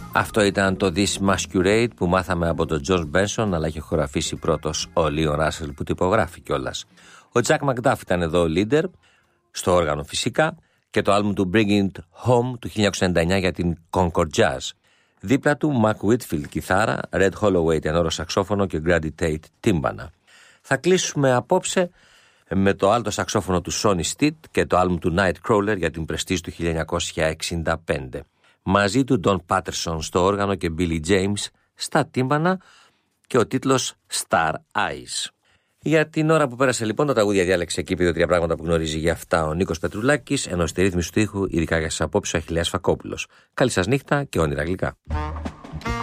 Αυτό ήταν το This Masquerade που μάθαμε από τον George Benson, αλλά είχε χωραφίσει πρώτος ο Leon Russell που τυπογράφει κιόλας. Ο Jack McDuff ήταν εδώ leader, στο όργανο φυσικά, και το άλμπουμ του Bring It Home του 1999 για την Concord Jazz. Δίπλα του Mac Whitfield κιθάρα, Red Holloway τενόρο σαξόφωνο και Grady Tate τύμπανα. Θα κλείσουμε απόψε με το άλτο σαξόφωνο του Sonny Stitt και το άλμπουμ του Nightcrawler για την Prestige του 1965. Μαζί του Don Patterson στο όργανο και Billy James στα τύμπανα και ο τίτλος Star Eyes. Για την ώρα που πέρασε λοιπόν, τα τραγούδια διάλεξε εκεί δύο-τρία πράγματα που γνωρίζει για αυτά ο Νίκος Πετρουλάκης, ενώ στη ρύθμιση του ήχου, ειδικά για σας απόψε, ο Αχιλλέας Φακόπουλος. Καλή σας νύχτα και όνειρα γλυκά.